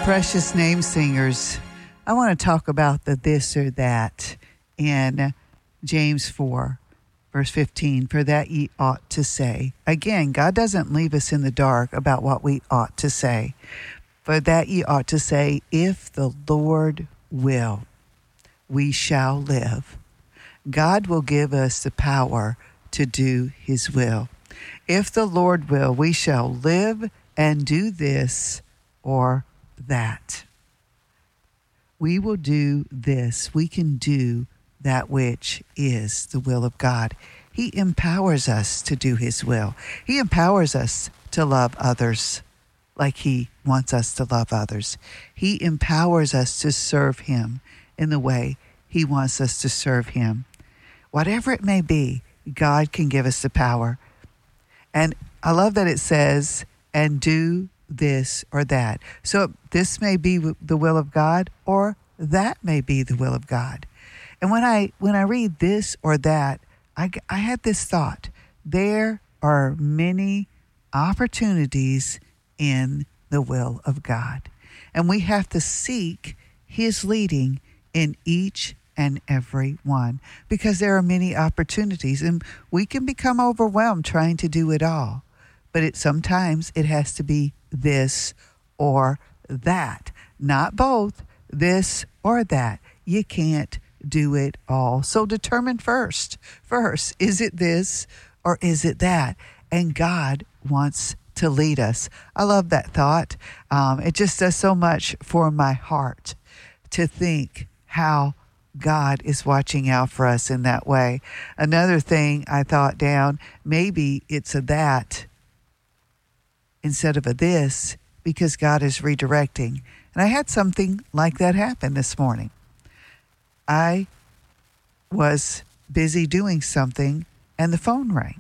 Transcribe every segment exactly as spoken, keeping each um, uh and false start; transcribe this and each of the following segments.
Precious Name Singers, I want to talk about the this or that in James four, verse fifteen. For that ye ought to say. Again, God doesn't leave us in the dark about what we ought to say. For that ye ought to say, if the Lord will, we shall live. God will give us the power to do his will. If the Lord will, we shall live and do this or that. We will do this. We can do that which is the will of God. He empowers us to do his will. He empowers us to love others like he wants us to love others. He empowers us to serve him in the way he wants us to serve him. Whatever it may be, God can give us the power. And I love that it says, and do this or that. So this may be the will of God, or that may be the will of God. And when I when I read this or that, I, I had this thought. There are many opportunities in the will of God. And we have to seek his leading in each and every one, because there are many opportunities and we can become overwhelmed trying to do it all. But it sometimes it has to be this or that, not both, this or that. You can't do it all. So determine first, first, is it this or is it that? And God wants to lead us. I love that thought. Um, it just does so much for my heart to think how God is watching out for us in that way. Another thing I thought down, maybe it's a that instead of a this, because God is redirecting. And I had something like that happen this morning. I was busy doing something and the phone rang.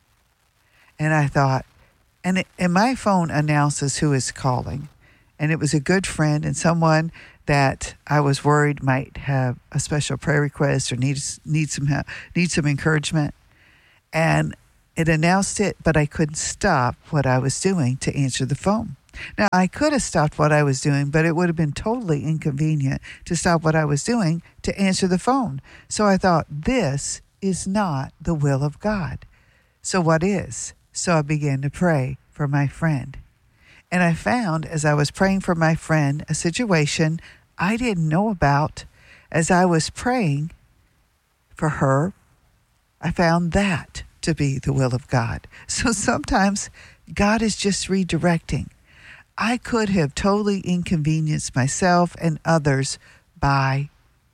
And I thought, and, it, and my phone announces who is calling. And it was a good friend and someone that I was worried might have a special prayer request or need, need some help, need some encouragement. And it announced it, but I couldn't stop what I was doing to answer the phone. Now, I could have stopped what I was doing, but it would have been totally inconvenient to stop what I was doing to answer the phone. So I thought, this is not the will of God. So what is? So I began to pray for my friend. And I found, as I was praying for my friend, a situation I didn't know about. As I was praying for her, I found that to be the will of God. So sometimes God is just redirecting. I could have totally inconvenienced myself and others by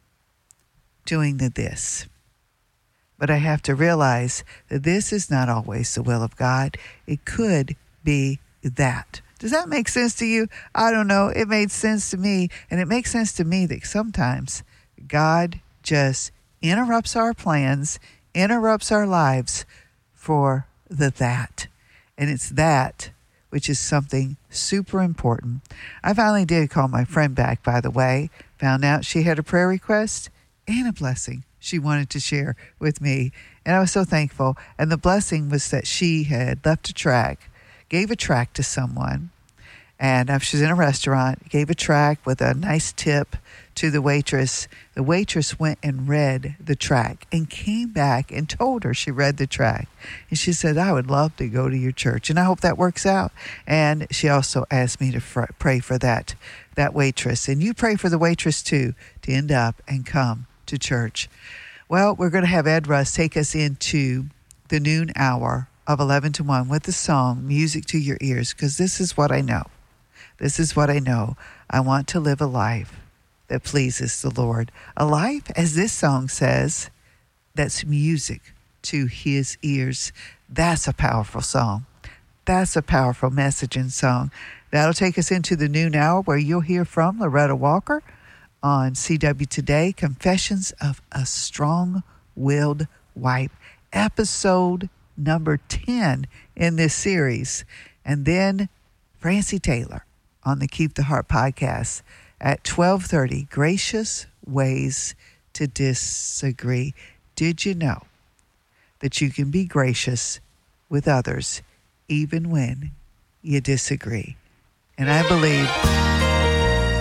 doing the this. But I have to realize that this is not always the will of God. It could be that. Does that make sense to you? I don't know. It made sense to me. And it makes sense to me that sometimes God just interrupts our plans, interrupts our lives for the that. And it's that which is something super important. I finally did call my friend back, by the way. Found out she had a prayer request and a blessing she wanted to share with me. And I was so thankful. And the blessing was that she had left a track, gave a track to someone. And she was in a restaurant, gave a track with a nice tip to the waitress. The waitress went and read the track and came back and told her she read the track. And she said, I would love to go to your church. And I hope that works out. And she also asked me to fr- pray for that, that waitress. And you pray for the waitress too, to end up and come to church. Well, we're going to have Ed Russ take us into the noon hour of eleven to one with the song, Music to Your Ears, because this is what I know. This is what I know. I want to live a life that pleases the Lord. A life, as this song says, that's music to his ears. That's a powerful song. That's a powerful message and song. That'll take us into the noon hour where you'll hear from Loretta Walker on C W Today, Confessions of a Strong-Willed Wife, episode number ten in this series. And then Francie Taylor on the Keep the Heart podcast at twelve thirty, Gracious Ways to Disagree. Did you know that you can be gracious with others even when you disagree? And I believe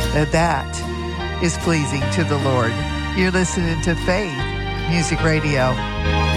that that is pleasing to the Lord. You're listening to Faith Music Radio.